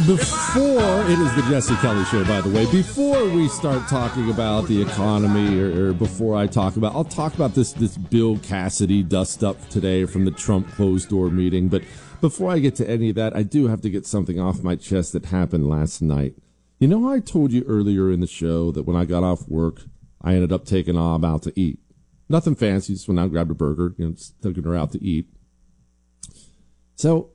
Before, it is the Jesse Kelly Show, by the way. Before we start talking about the economy, or before I'll talk about this Bill Cassidy dust-up today from the Trump closed-door meeting. But before I get to any of that, I do have to get something off my chest that happened last night. You know how I told you earlier in the show that when I got off work, I ended up taking Ob out to eat? Nothing fancy, just went out and grabbed a burger, just taking her out to eat. So,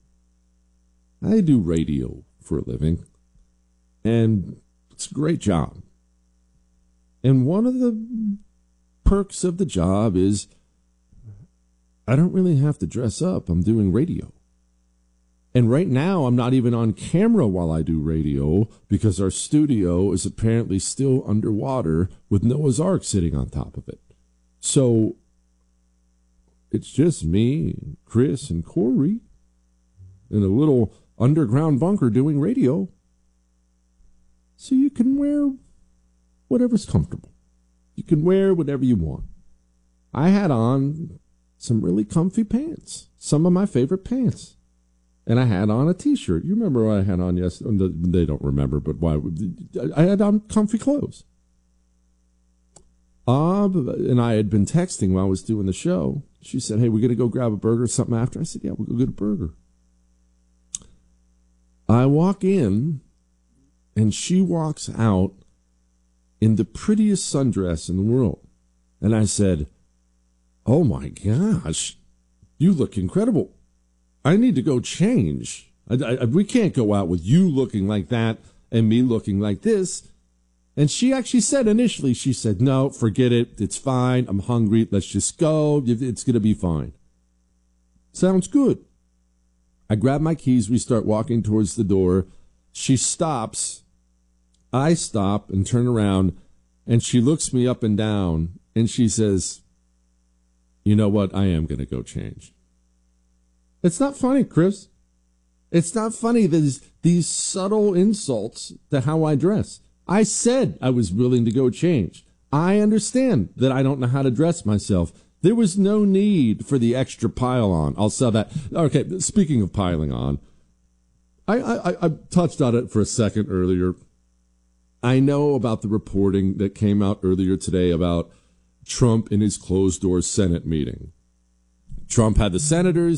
I do radio for a living, and it's a great job. And one of the perks of the job is I don't really have to dress up. I'm doing radio. And right now, I'm not even on camera while I do radio because our studio is apparently still underwater with Noah's Ark sitting on top of it. So it's just me, Chris, and Corey in a little underground bunker doing radio. So you can wear whatever's comfortable. You can wear whatever you want. I had on some really comfy pants, some of my favorite pants. And I had on a T-shirt. You remember what I had on yesterday? They don't remember, but why? I had on comfy clothes. And I had been texting while I was doing the show. She said, hey, we're going to go grab a burger or something after. I said, yeah, we'll go get a burger. I walk in, and she walks out in the prettiest sundress in the world. And I said, oh, my gosh, you look incredible. I need to go change. We can't go out with you looking like that and me looking like this. And she actually said initially, she said, no, forget it. It's fine. I'm hungry. Let's just go. It's going to be fine. Sounds good. I grab my keys. We start walking towards the door. She stops. I stop and turn around, and she looks me up and down, and she says, you know what? I am going to go change. It's not funny, Chris. It's not funny. There's these subtle insults to how I dress. I said I was willing to go change. I understand that I don't know how to dress myself. There was no need for the extra pile on. I'll sell that. Okay, speaking of piling on, I touched on it for a second earlier. I know about the reporting that came out earlier today about Trump in his closed-door Senate meeting. Trump had the senators